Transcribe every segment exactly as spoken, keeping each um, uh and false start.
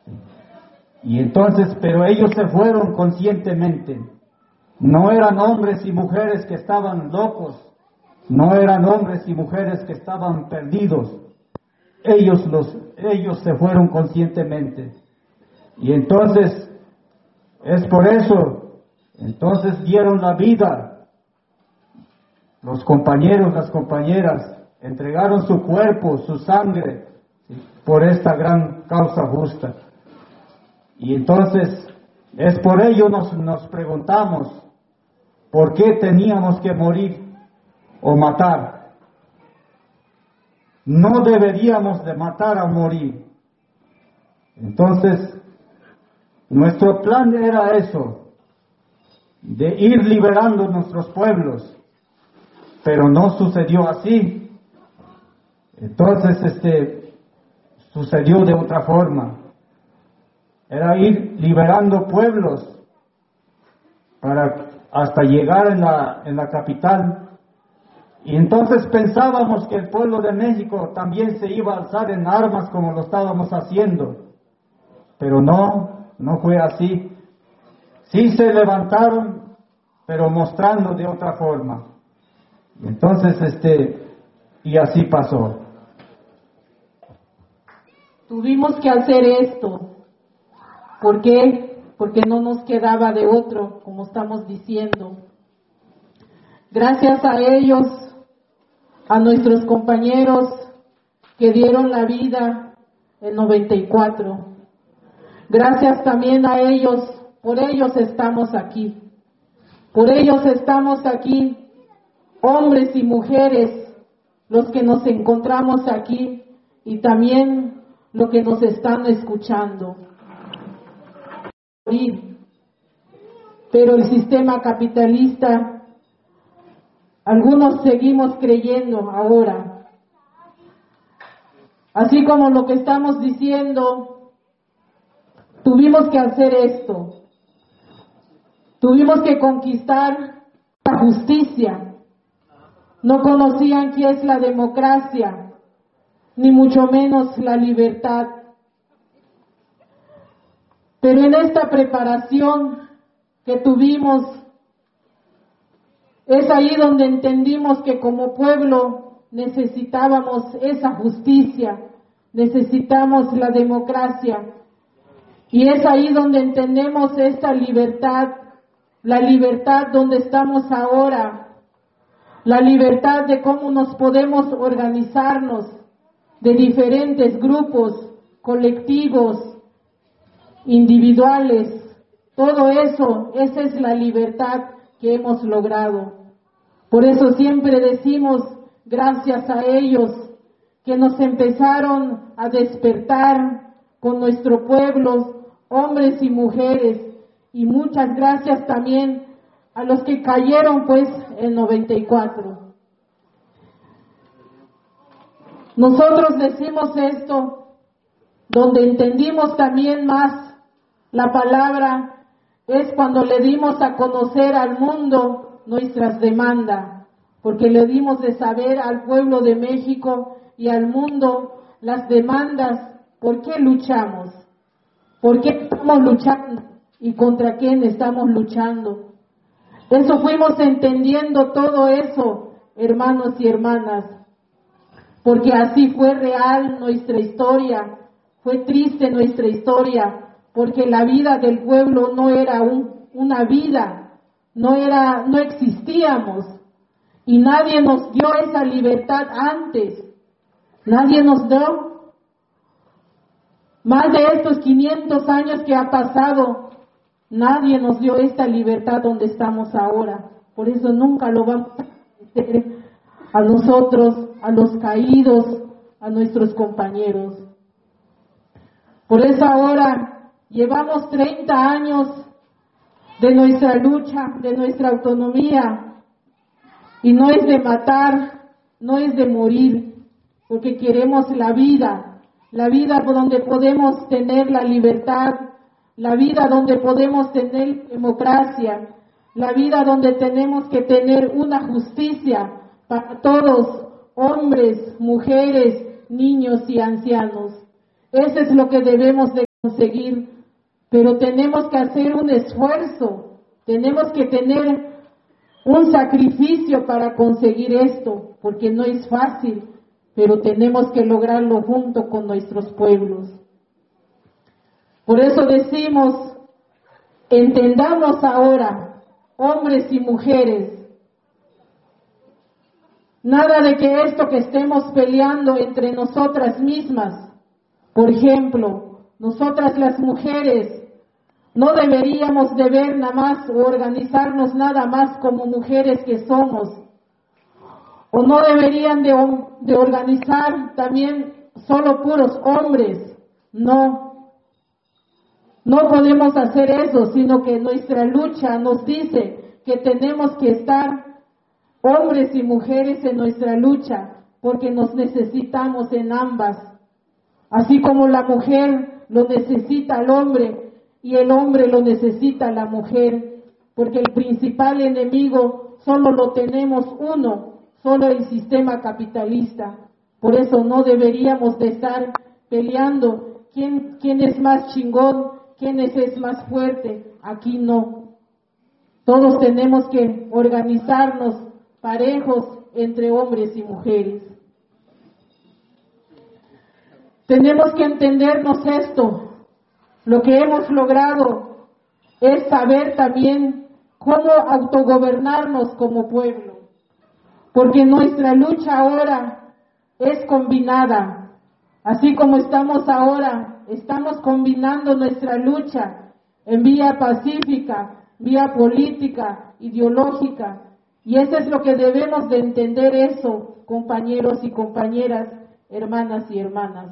Y entonces, pero ellos se fueron conscientemente. No eran hombres y mujeres que estaban locos, no eran hombres y mujeres que estaban perdidos. Ellos, los, ellos se fueron conscientemente. Y entonces, es por eso, entonces dieron la vida. Los compañeros, las compañeras, entregaron su cuerpo, su sangre, por esta gran causa justa. Y entonces, es por ello nos, nos preguntamos, ¿por qué teníamos que morir o matar? No deberíamos de matar o morir. Entonces, nuestro plan era eso, de ir liberando nuestros pueblos, pero no sucedió así. Entonces, este, sucedió de otra forma. Era ir liberando pueblos para hasta llegar en la, en la capital. Y entonces pensábamos que el pueblo de México también se iba a alzar en armas como lo estábamos haciendo. Pero no, no fue así. Sí se levantaron, pero mostrando de otra forma. Y entonces, este, y así pasó. Tuvimos que hacer esto. ¿Por qué? Porque no nos quedaba de otro, como estamos diciendo. Gracias a ellos, a nuestros compañeros que dieron la vida en noventa y cuatro. Gracias también a ellos, por ellos estamos aquí. Por ellos estamos aquí, hombres y mujeres, los que nos encontramos aquí y también los que nos están escuchando. Pero el sistema capitalista, algunos seguimos creyendo ahora. Así como lo que estamos diciendo, tuvimos que hacer esto. Tuvimos que conquistar la justicia. No conocían qué es la democracia, ni mucho menos la libertad. Pero en esta preparación que tuvimos, es ahí donde entendimos que como pueblo necesitábamos esa justicia, necesitamos la democracia. Y es ahí donde entendemos esta libertad, la libertad donde estamos ahora, la libertad de cómo nos podemos organizarnos de diferentes grupos, colectivos, individuales. Todo eso, esa es la libertad que hemos logrado. Por eso siempre decimos gracias a ellos que nos empezaron a despertar con nuestro pueblo, hombres y mujeres, y muchas gracias también a los que cayeron pues en noventa y cuatro. Nosotros decimos esto donde entendimos también más la palabra, es cuando le dimos a conocer al mundo nuestras demandas, porque le dimos de saber al pueblo de México y al mundo las demandas, por qué luchamos, por qué estamos luchando y contra quién estamos luchando. Eso fuimos entendiendo todo eso, hermanos y hermanas, porque así fue real nuestra historia, fue triste nuestra historia, porque la vida del pueblo no era un, una vida, no era, no existíamos, y nadie nos dio esa libertad antes, nadie nos dio. Más de estos quinientos años que ha pasado, nadie nos dio esta libertad donde estamos ahora. Por eso nunca lo vamos a hacer a nosotros, a los caídos, a nuestros compañeros. Por eso ahora llevamos treinta años de nuestra lucha, de nuestra autonomía, y no es de matar, no es de morir, porque queremos la vida, la vida donde podemos tener la libertad, la vida donde podemos tener democracia, la vida donde tenemos que tener una justicia para todos, hombres, mujeres, niños y ancianos. Eso es lo que debemos de conseguir, pero tenemos que hacer un esfuerzo, tenemos que tener un sacrificio para conseguir esto, porque no es fácil, pero tenemos que lograrlo junto con nuestros pueblos. Por eso decimos, entendamos ahora, hombres y mujeres, nada de que esto que estemos peleando entre nosotras mismas, por ejemplo, nosotras las mujeres, no deberíamos de ver nada más o organizarnos nada más como mujeres que somos, o no deberían de, de organizar también solo puros hombres, no, no podemos hacer eso, sino que nuestra lucha nos dice que tenemos que estar hombres y mujeres en nuestra lucha, porque nos necesitamos en ambas, así como la mujer lo necesita al hombre, y el hombre lo necesita a la mujer, porque el principal enemigo solo lo tenemos uno, solo el sistema capitalista. Por eso no deberíamos de estar peleando quién, quién es más chingón, quién es, es más fuerte. Aquí no. Todos tenemos que organizarnos parejos entre hombres y mujeres. Tenemos que entendernos esto. Lo que hemos logrado es saber también cómo autogobernarnos como pueblo, porque nuestra lucha ahora es combinada, así como estamos ahora, estamos combinando nuestra lucha en vía pacífica, vía política, ideológica, y eso es lo que debemos de entender eso, compañeros y compañeras, hermanas y hermanas.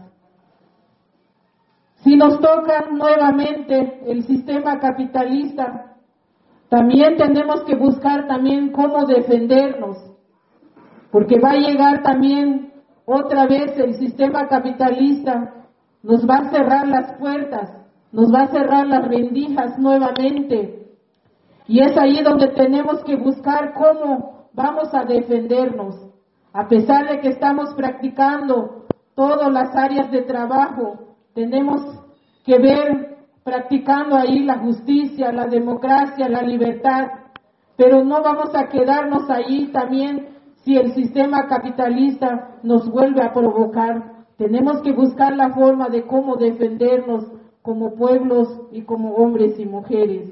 Si nos toca nuevamente el sistema capitalista, también tenemos que buscar también cómo defendernos, porque va a llegar también otra vez el sistema capitalista, nos va a cerrar las puertas, nos va a cerrar las rendijas nuevamente, y es ahí donde tenemos que buscar cómo vamos a defendernos, a pesar de que estamos practicando todas las áreas de trabajo. Tenemos que ver, practicando ahí la justicia, la democracia, la libertad, pero no vamos a quedarnos ahí también si el sistema capitalista nos vuelve a provocar. Tenemos que buscar la forma de cómo defendernos como pueblos y como hombres y mujeres.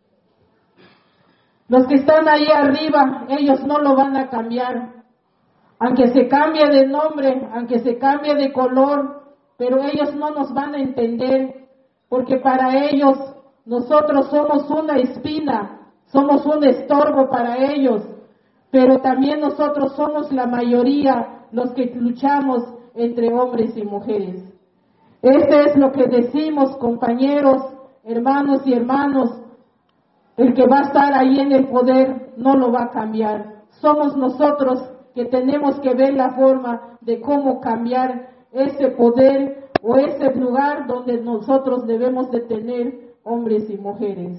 Los que están ahí arriba, ellos no lo van a cambiar. Aunque se cambie de nombre, aunque se cambie de color, pero ellos no nos van a entender, porque para ellos nosotros somos una espina, somos un estorbo para ellos, pero también nosotros somos la mayoría los que luchamos entre hombres y mujeres. Este es lo que decimos, compañeros, hermanos y hermanos, el que va a estar ahí en el poder no lo va a cambiar. Somos nosotros que tenemos que ver la forma de cómo cambiar ese poder o ese lugar donde nosotros debemos de tener hombres y mujeres.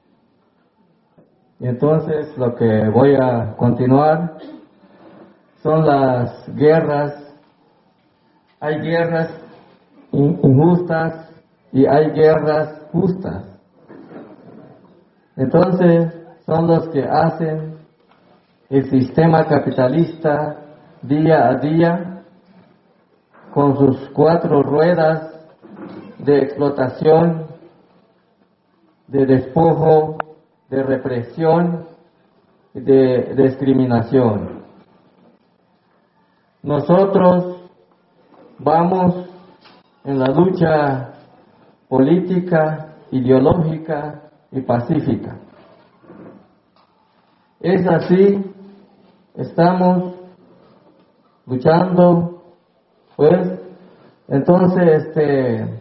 Y entonces lo que voy a continuar son las guerras. Hay guerras injustas y hay guerras justas. Entonces son los que hacen el sistema capitalista día a día con sus cuatro ruedas de explotación, de despojo, de represión, de discriminación. Nosotros vamos en la lucha política, ideológica y pacífica. Es así, estamos luchando, pues, entonces, este,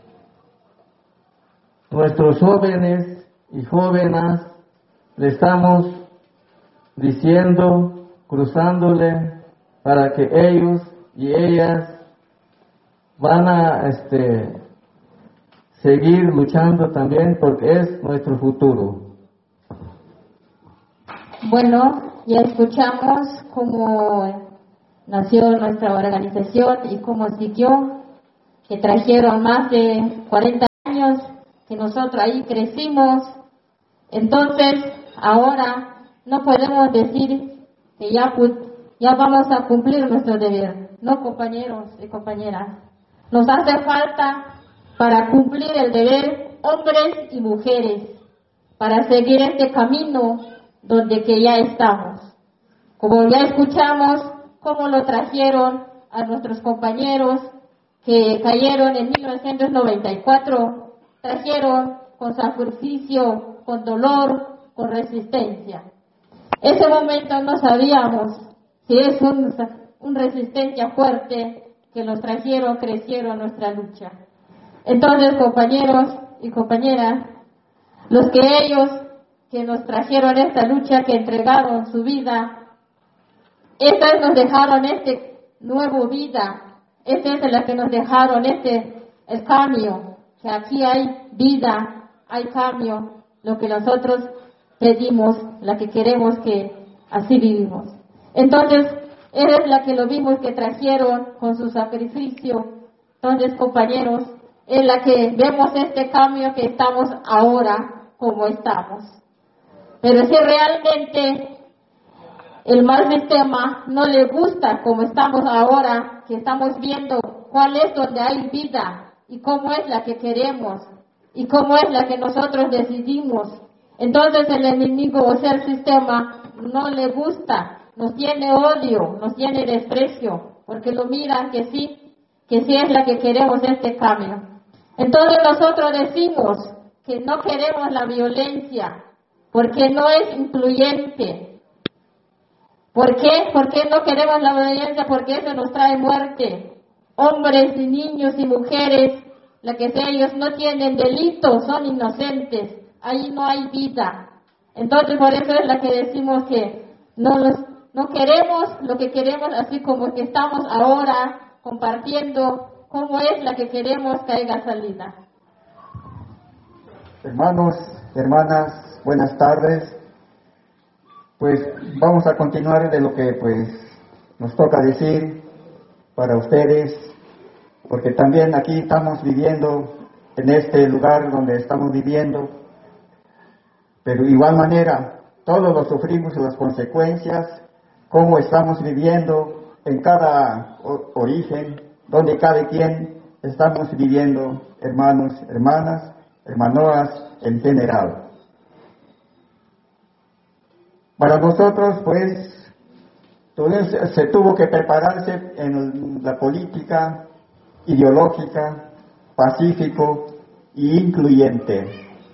nuestros jóvenes y jóvenes le estamos diciendo, cruzándole, para que ellos y ellas van a, este, seguir luchando también, porque es nuestro futuro. Bueno, ya escuchamos cómo nació nuestra organización y cómo siguió, que trajeron más de cuarenta años que nosotros ahí crecimos. Entonces, ahora no podemos decir que ya, ya vamos a cumplir nuestro deber. No, compañeros y compañeras. Nos hace falta para cumplir el deber hombres y mujeres, para seguir este camino donde que ya estamos. Como ya escuchamos cómo lo trajeron a nuestros compañeros que cayeron en mil novecientos noventa y cuatro, trajeron con sacrificio, con dolor, con resistencia. Ese momento no sabíamos si es un, un resistencia fuerte que los trajeron, crecieron nuestra lucha. Entonces, compañeros y compañeras, los que ellos que nos trajeron esta lucha, que entregaron su vida, estas nos dejaron este nuevo vida, esta es la que nos dejaron este el cambio, que aquí hay vida, hay cambio, lo que nosotros pedimos, la que queremos que así vivimos. Entonces, es la que lo vimos que trajeron con su sacrificio. Entonces, compañeros, es la que vemos este cambio que estamos ahora como estamos. Pero si realmente el mal sistema no le gusta como estamos ahora, que estamos viendo cuál es donde hay vida y cómo es la que queremos y cómo es la que nosotros decidimos, entonces el enemigo, o sea el sistema, no le gusta, nos tiene odio, nos tiene desprecio, porque lo miran que sí, que sí es la que queremos este cambio. Entonces nosotros decimos que no queremos la violencia, porque no es incluyente. ¿Por qué? ¿Por qué no queremos la violencia? Porque eso nos trae muerte. Hombres y niños y mujeres, la que sea, ellos no tienen delitos, son inocentes. Ahí no hay vida. Entonces por eso es la que decimos que no, los, no queremos lo que queremos, así como que estamos ahora compartiendo cómo es la que queremos que haya salida. Hermanos, hermanas, buenas tardes. Pues vamos a continuar de lo que pues nos toca decir para ustedes, porque también aquí estamos viviendo en este lugar donde estamos viviendo, pero de igual manera todos lo sufrimos las consecuencias, cómo estamos viviendo en cada origen, donde cada quien estamos viviendo, hermanos, hermanas, hermanoas en general. Para nosotros, pues, entonces se tuvo que prepararse en la política ideológica, pacífico e incluyente.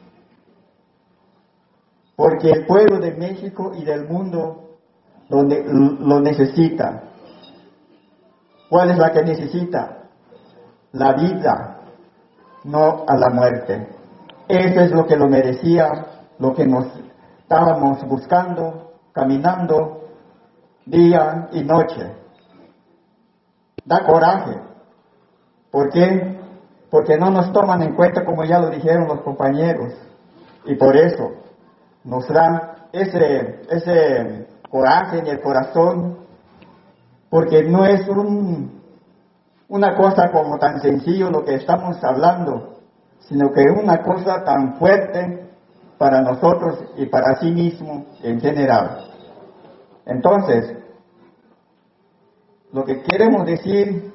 Porque el pueblo de México y del mundo lo, lo necesita. ¿Cuál es la que necesita? La vida, no a la muerte. Eso es lo que lo merecía, lo que nos estábamos buscando, caminando día y noche. Da coraje. ¿Por qué? Porque no nos toman en cuenta, como ya lo dijeron los compañeros, y por eso nos da ese, ese coraje en el corazón, porque no es un, una cosa como tan sencillo lo que estamos hablando, sino que es una cosa tan fuerte para nosotros y para sí mismo en general. Entonces, lo que queremos decir,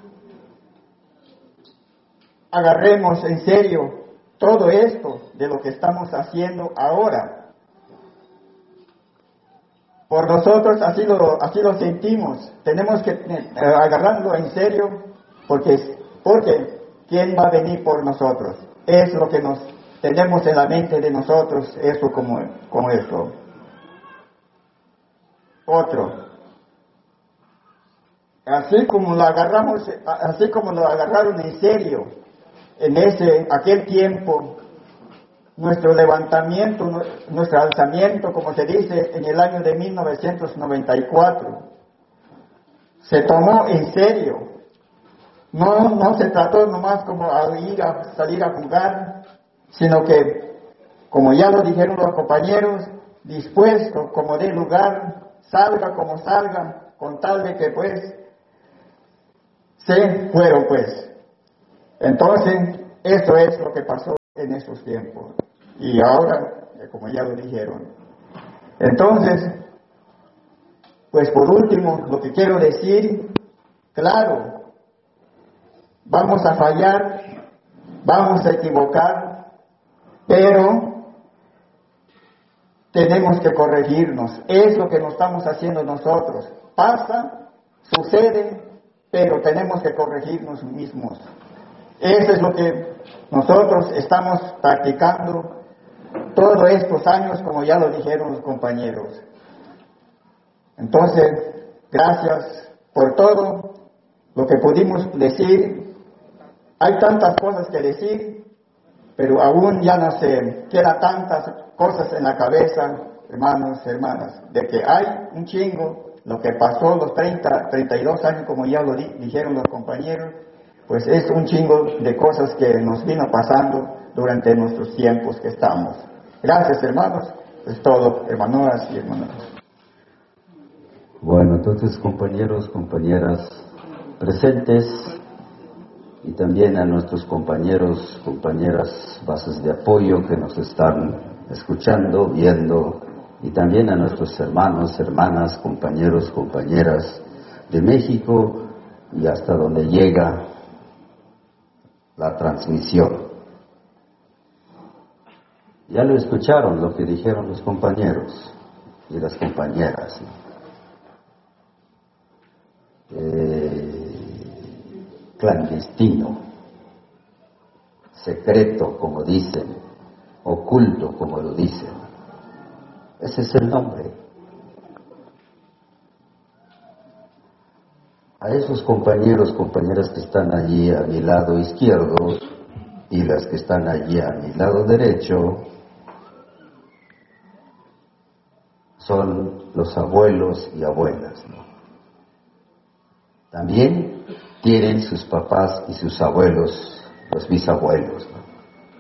agarremos en serio todo esto de lo que estamos haciendo ahora. Por nosotros así lo, así lo sentimos, tenemos que eh, agarrarlo en serio, porque, porque ¿quién va a venir por nosotros? Es lo que nos tenemos en la mente de nosotros, eso como, como esto. Otro. Así como lo agarramos, así como lo agarraron en serio en ese, aquel tiempo, nuestro levantamiento, nuestro alzamiento, como se dice, en el año de mil novecientos noventa y cuatro, se tomó en serio. No, no se trató nomás como a ir a salir a jugar, sino que, como ya lo dijeron los compañeros, dispuesto, como dé lugar, salga como salga, con tal de que pues se fueron pues. Entonces, eso es lo que pasó. en estos tiempos. Y ahora, como ya lo dijeron. Entonces, pues por último, lo que quiero decir, claro, vamos a fallar, vamos a equivocar, pero tenemos que corregirnos. Es lo que no estamos haciendo nosotros. Pasa, sucede, pero tenemos que corregirnos mismos. Eso es lo que nosotros estamos practicando todos estos años, como ya lo dijeron los compañeros. Entonces, gracias por todo lo que pudimos decir. Hay tantas cosas que decir, pero aún ya no se queda tantas cosas en la cabeza, hermanos y hermanas, de que hay un chingo, lo que pasó los treinta, treinta y dos años, como ya lo di, dijeron los compañeros, pues es un chingo de cosas que nos vino pasando durante nuestros tiempos que estamos. Gracias, hermanos. Es todo, hermanas y hermanos. Bueno, entonces, compañeros, compañeras presentes, y también a nuestros compañeros, compañeras, bases de apoyo que nos están escuchando, viendo, y también a nuestros hermanos, hermanas, compañeros, compañeras de México y hasta donde llega la transmisión. Ya lo escucharon lo que dijeron los compañeros y las compañeras, ¿no? Eh, clandestino, secreto, como dicen, oculto, como lo dicen. Ese es el nombre. A esos compañeros, compañeras que están allí a mi lado izquierdo y las que están allí a mi lado derecho, son los abuelos y abuelas, ¿no? También tienen sus papás y sus abuelos, los bisabuelos, ¿no?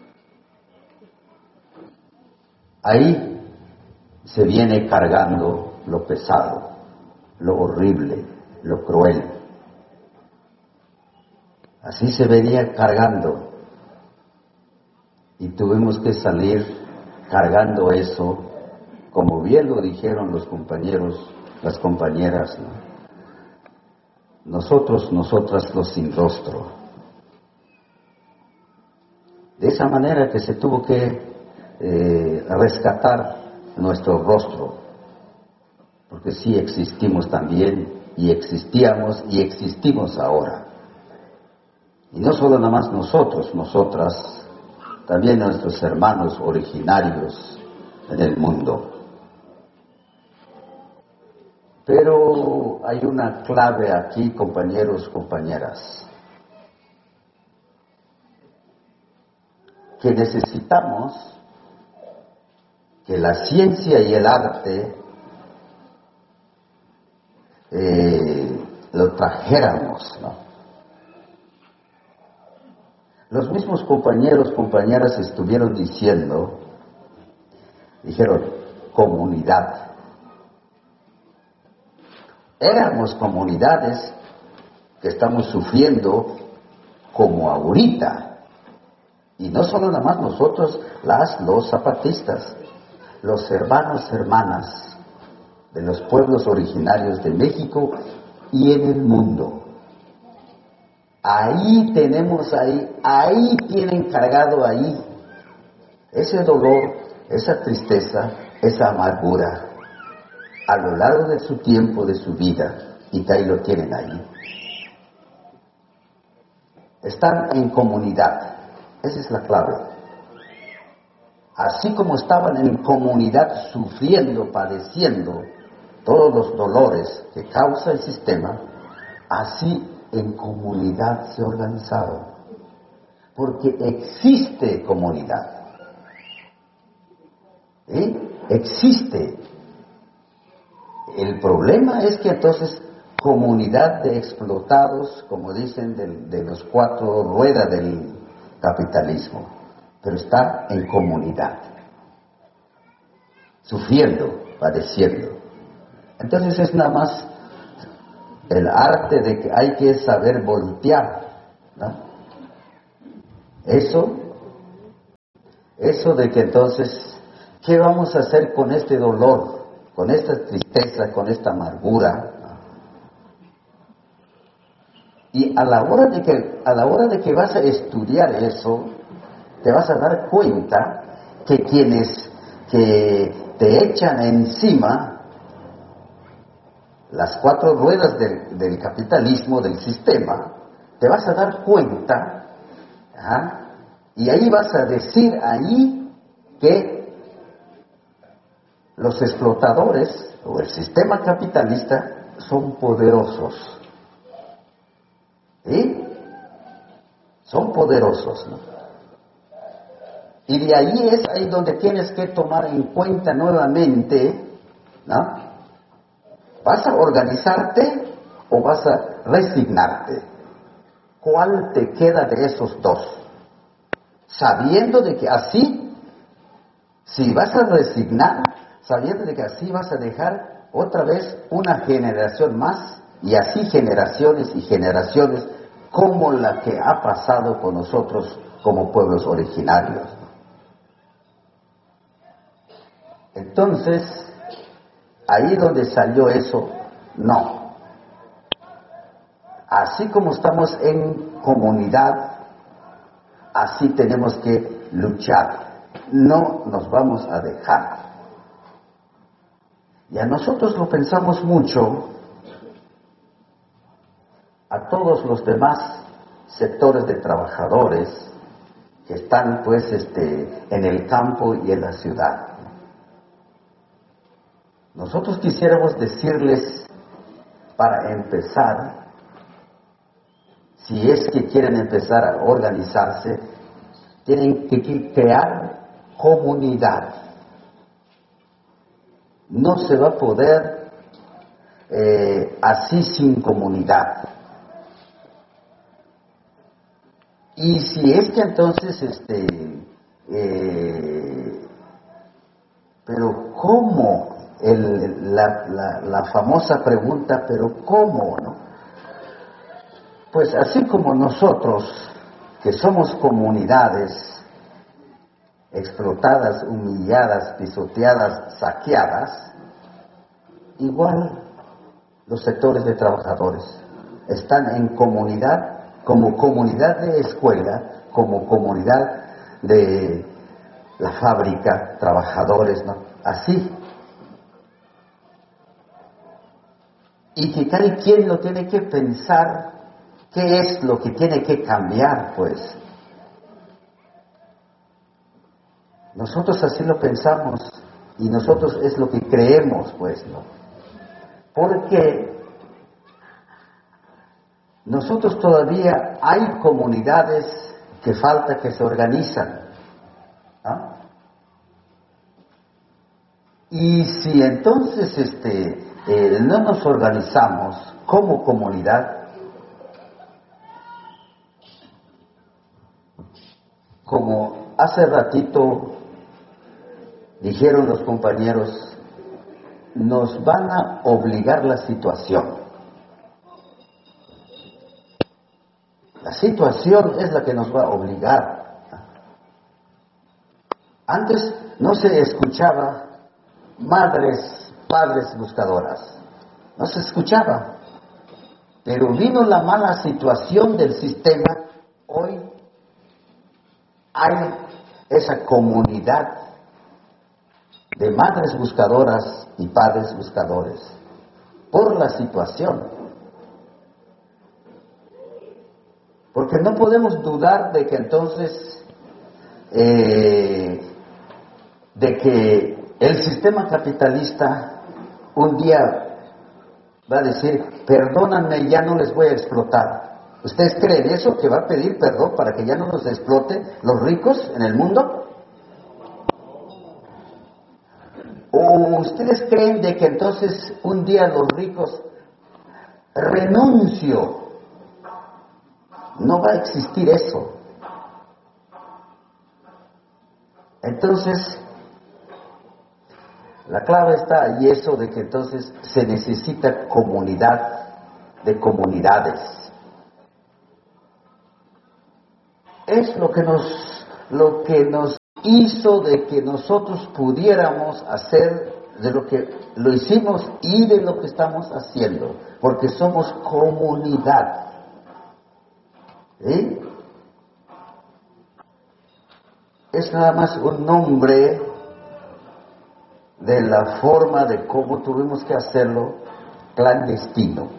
Ahí se viene cargando lo pesado, lo horrible, lo cruel. Así se venía cargando y tuvimos que salir cargando eso, como bien lo dijeron los compañeros, las compañeras, ¿no? Nosotros, nosotras los sin rostro. De esa manera que se tuvo que eh, rescatar nuestro rostro, porque sí existimos también, y existíamos y existimos ahora. Y no solo nada más nosotros, nosotras, también nuestros hermanos originarios en el mundo. Pero hay una clave aquí, compañeros, compañeras, que necesitamos que la ciencia y el arte eh, lo trajéramos, ¿no? Los mismos compañeros, compañeras estuvieron diciendo, dijeron, comunidad. Éramos comunidades que estamos sufriendo como ahorita. Y no solo nada más nosotros, las, los zapatistas, los hermanos, hermanas de los pueblos originarios de México y en el mundo. Ahí tenemos, ahí, ahí tienen cargado ahí ese dolor, esa tristeza, esa amargura a lo largo de su tiempo, de su vida, y que ahí lo tienen ahí. Están en comunidad, esa es la clave. Así como estaban en comunidad sufriendo, padeciendo todos los dolores que causa el sistema, así en comunidad se organizaron, porque existe comunidad, ¿eh? Existe. El problema es que entonces comunidad de explotados, como dicen, de, de los cuatro ruedas del capitalismo, pero está en comunidad, sufriendo, padeciendo. Entonces es nada más el arte de que hay que saber voltear, ¿no? Eso Eso de que entonces, ¿qué vamos a hacer con este dolor, con esta tristeza, con esta amargura? Y a la hora de que, a la hora de que vas a estudiar eso, te vas a dar cuenta que quienes que te echan encima las cuatro ruedas del, del capitalismo, del sistema, te vas a dar cuenta, ¿ah? Y ahí vas a decir ahí que los explotadores o el sistema capitalista son poderosos. ¿Sí? Son poderosos, ¿no? Y de ahí es ahí donde tienes que tomar en cuenta nuevamente, ¿no? ¿Vas a organizarte o vas a resignarte? ¿Cuál te queda de esos dos? Sabiendo de que así, si vas a resignar, sabiendo de que así vas a dejar otra vez una generación más, y así generaciones y generaciones, como la que ha pasado con nosotros como pueblos originarios. Entonces, ahí donde salió eso, no. Así como estamos en comunidad, así tenemos que luchar. No nos vamos a dejar. Y a nosotros lo pensamos mucho, a todos los demás sectores de trabajadores que están pues este, en el campo y en la ciudad. Nosotros quisiéramos decirles, para empezar, si es que quieren empezar a organizarse, tienen que crear comunidad. No se va a poder eh, así sin comunidad. Y si es que entonces, este, eh, pero ¿cómo? El, la, la, la famosa pregunta, pero ¿cómo? ¿No? Pues así como nosotros, que somos comunidades explotadas, humilladas, pisoteadas, saqueadas, igual los sectores de trabajadores están en comunidad, como comunidad de escuela, como comunidad de la fábrica, trabajadores, ¿no? Así. Y que cada quien lo tiene que pensar, qué es lo que tiene que cambiar, pues. Nosotros así lo pensamos, y nosotros es lo que creemos, pues, ¿no? Porque nosotros todavía hay comunidades que falta que se organizan, ¿ah? Y si entonces este eh, no nos organizamos como comunidad, como hace ratito dijeron los compañeros, nos van a obligar la situación. La situación es la que nos va a obligar. Antes no se escuchaba madres, padres buscadoras. No se escuchaba. Pero vino la mala situación del sistema. Hoy hay esa comunidad de madres buscadoras y padres buscadores por la situación. Porque no podemos dudar de que entonces, eh, de que el sistema capitalista un día va a decir, perdónenme, ya no les voy a explotar. ¿Ustedes creen eso, que va a pedir perdón para que ya no los exploten los ricos en el mundo? ¿O ustedes creen de que entonces un día los ricos renuncio? No va a existir eso. Entonces, la clave está y eso de que entonces se necesita comunidad de comunidades. Es lo que nos, lo que nos hizo de que nosotros pudiéramos hacer de lo que lo hicimos y de lo que estamos haciendo, porque somos comunidad. ¿Sí? Es nada más un nombre de la forma de cómo tuvimos que hacerlo clandestino.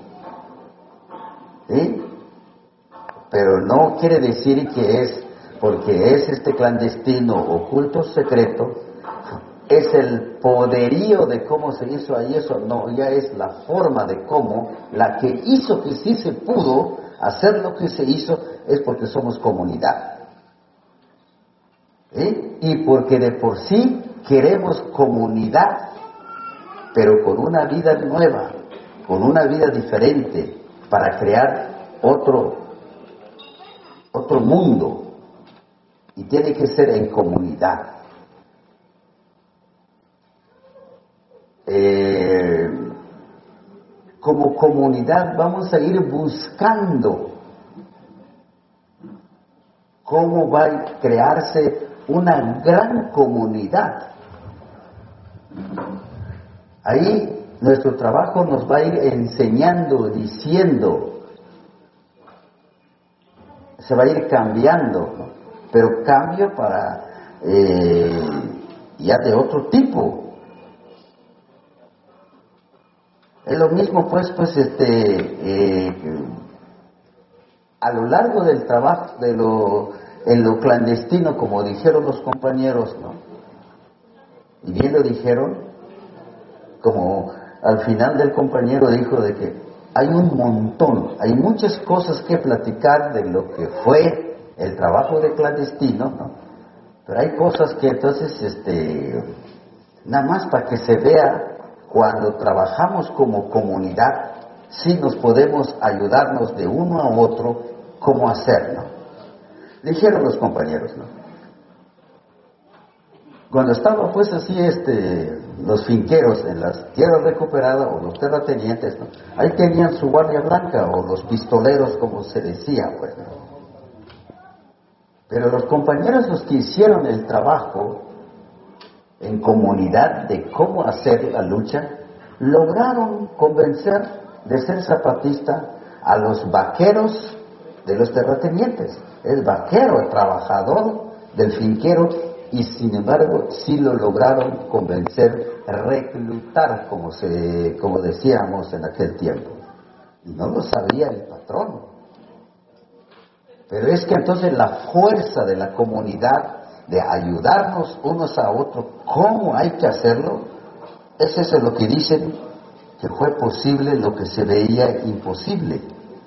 ¿Sí? Pero no quiere decir que es porque es este clandestino oculto secreto, es el poderío de cómo se hizo ahí eso, no, ya es la forma de cómo, la que hizo que sí se pudo hacer lo que se hizo, es porque somos comunidad. ¿Sí? Y porque de por sí queremos comunidad, pero con una vida nueva, con una vida diferente, para crear otro, otro mundo. Y tiene que ser en comunidad. Eh, como comunidad vamos a ir buscando cómo va a crearse una gran comunidad. Ahí nuestro trabajo nos va a ir enseñando, diciendo, se va a ir cambiando, ¿no? Pero cambio para eh, ya de otro tipo. Es lo mismo pues, pues este, eh, a lo largo del trabajo, de lo, en lo clandestino, como dijeron los compañeros, ¿no? Y bien lo dijeron, como al final del compañero dijo de que hay un montón, hay muchas cosas que platicar de lo que fue el trabajo de clandestino, ¿no? Pero hay cosas que entonces, este, nada más para que se vea, cuando trabajamos como comunidad, sí nos podemos ayudarnos de uno a otro cómo hacerlo. Dijeron los compañeros, ¿no? Cuando estaban pues así este, los finqueros en las tierras recuperadas o los terratenientes, ¿no? Ahí tenían su guardia blanca o los pistoleros, como se decía, pues, ¿no? Pero los compañeros, los que hicieron el trabajo en comunidad de cómo hacer la lucha, lograron convencer de ser zapatista a los vaqueros de los terratenientes. El vaquero, el trabajador del finquero, y sin embargo sí lo lograron convencer, reclutar, como, se, como decíamos en aquel tiempo. Y no lo sabía el patrón. Pero es que entonces la fuerza de la comunidad, de ayudarnos unos a otros, cómo hay que hacerlo, es eso lo que dicen, que fue posible lo que se veía imposible.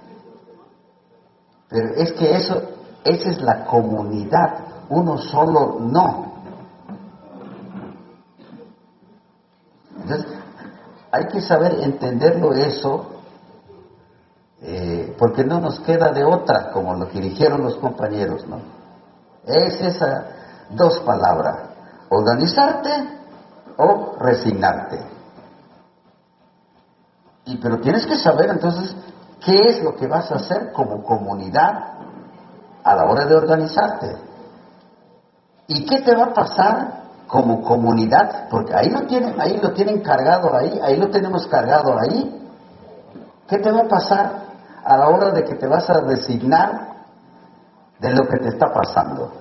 Pero es que eso, esa es la comunidad, uno solo no. Entonces, hay que saber entenderlo eso, eh, porque no nos queda de otra, como lo que dijeron los compañeros, ¿no? Es esa dos palabras, organizarte o resignarte. Y pero tienes que saber entonces qué es lo que vas a hacer como comunidad a la hora de organizarte. ¿Y qué te va a pasar como comunidad? Porque ahí lo tienen, ahí lo tienen cargado ahí, ahí lo tenemos cargado ahí. ¿Qué te va a pasar a la hora de que te vas a resignar de lo que te está pasando?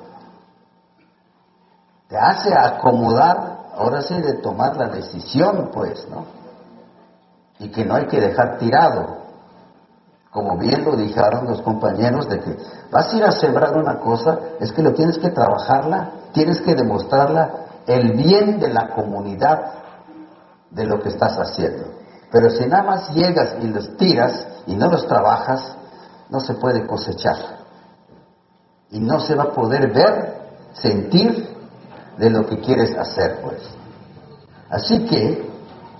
Te hace acomodar, ahora sí, de tomar la decisión, pues, ¿no? Y que no hay que dejar tirado. Como bien lo dijeron los compañeros, de que vas a ir a sembrar una cosa, es que lo tienes que trabajarla, tienes que demostrarla, el bien de la comunidad de lo que estás haciendo. Pero si nada más llegas y los tiras y no los trabajas, no se puede cosechar. Y no se va a poder ver, sentir de lo que quieres hacer, pues. Así que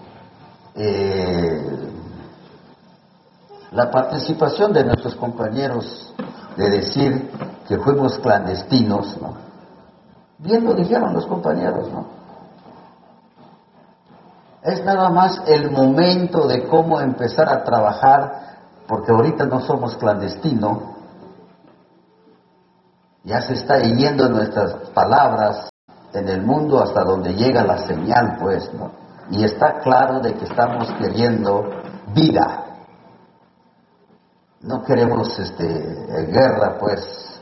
eh, la participación de nuestros compañeros de decir que fuimos clandestinos, ¿no? Bien lo dijeron los compañeros, ¿no? Es nada más el momento de cómo empezar a trabajar, porque ahorita no somos clandestinos, ya se está yendo nuestras palabras en el mundo hasta donde llega la señal, pues, ¿no? Y está claro de que estamos queriendo vida. No queremos este, guerra, pues.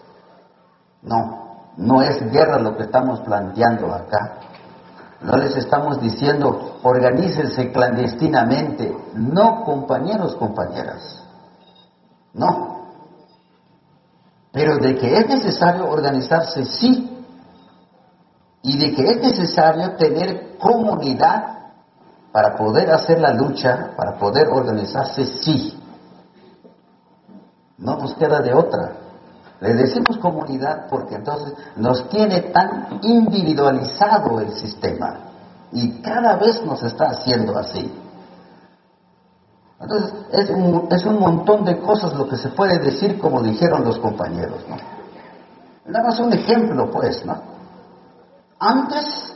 No, no es guerra lo que estamos planteando acá. No les estamos diciendo, organícense clandestinamente. No, compañeros, compañeras. No. Pero de que es necesario organizarse, sí. Y de que es necesario tener comunidad para poder hacer la lucha, para poder organizarse, sí. No nos queda de otra. Le decimos comunidad porque entonces nos tiene tan individualizado el sistema y cada vez nos está haciendo así. Entonces es un, es un montón de cosas lo que se puede decir, como dijeron los compañeros, ¿no? Nada más un ejemplo, pues, ¿no? Antes,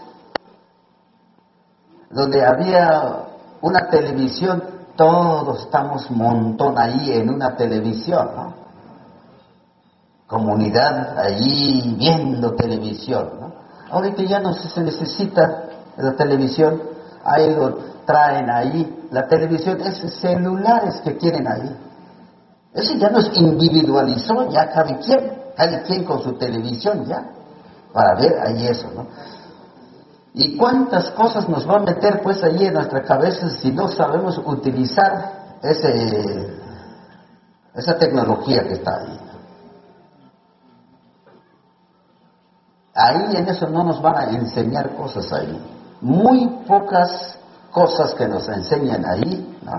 donde había una televisión, todos estamos un montón ahí en una televisión, ¿no? Comunidad allí viendo televisión, ¿no? Ahorita ya no se necesita la televisión, ahí lo traen ahí, la televisión es celulares que quieren ahí. Ese ya nos individualizó, ya cada quien, cada quien con su televisión ya, para ver ahí eso, ¿no? Y cuántas cosas nos va a meter pues allí en nuestra cabeza si no sabemos utilizar ese, esa tecnología que está ahí. Ahí en eso no nos van a enseñar cosas ahí. Muy pocas cosas que nos enseñan ahí, ¿no?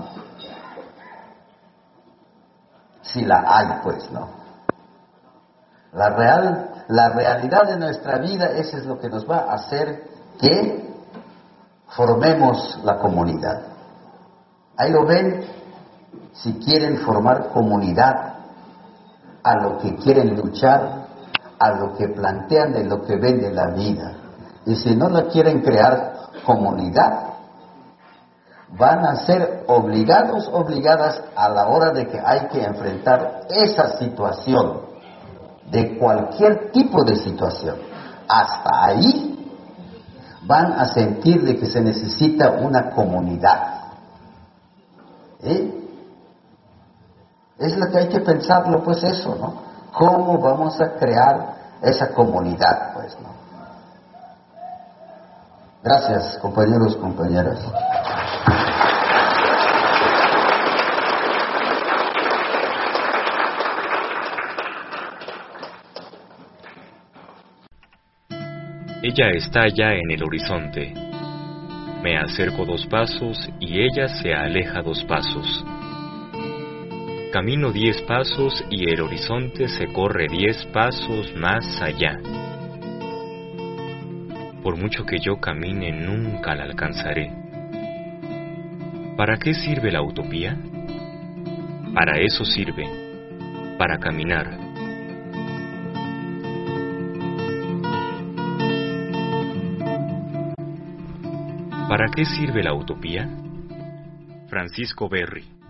Si la hay, pues, ¿no? La real, la realidad de nuestra vida, eso es lo que nos va a hacer que formemos la comunidad. Ahí lo ven, si quieren formar comunidad, a lo que quieren luchar, a lo que plantean de lo que ven de la vida. Y si no la quieren crear comunidad, van a ser obligados, obligadas a la hora de que hay que enfrentar esa situación, de cualquier tipo de situación. Hasta ahí van a sentir de que se necesita una comunidad. ¿Eh? Es lo que hay que pensarlo, pues eso, ¿no? ¿Cómo vamos a crear esa comunidad, pues, no? Gracias, compañeros, compañeras. Ella está ya en el horizonte. Me acerco dos pasos y ella se aleja dos pasos. Camino diez pasos y el horizonte se corre diez pasos más allá. Por mucho que yo camine, nunca la alcanzaré. ¿Para qué sirve la utopía? Para eso sirve, para caminar. ¿Para qué sirve la utopía? Francisco Berry.